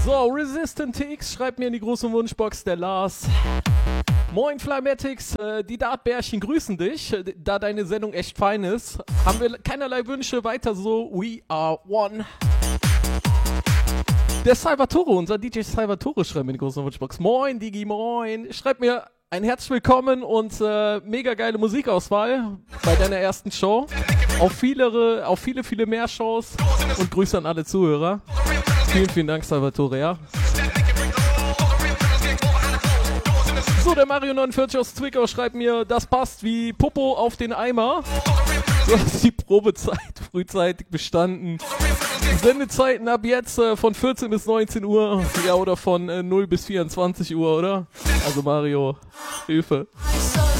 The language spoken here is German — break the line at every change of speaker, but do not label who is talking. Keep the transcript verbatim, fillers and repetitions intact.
So, Resistant T X schreibt mir in die große Wunschbox, der Lars. Moin Flymatics, äh, die Dartbärchen grüßen dich, äh, da deine Sendung echt fein ist. Haben wir keinerlei Wünsche, weiter so, we are one. Der Salvatore, unser D J Salvatore schreibt mir in die große Wunschbox. Moin Digi, moin. Schreibt mir ein herzlich willkommen und äh, mega geile Musikauswahl bei deiner ersten Show. Auf viele, auf viele, viele mehr Shows und Grüße an alle Zuhörer. Vielen, vielen Dank, Salvatore, ja. So, der Mario neunundvierzig aus Zwickau schreibt mir, das passt wie Popo auf den Eimer. Du hast die Probezeit frühzeitig bestanden. Sendezeiten ab jetzt äh, von vierzehn bis neunzehn Uhr, ja, oder von äh, null bis vierundzwanzig Uhr, oder? Also Mario, Hilfe.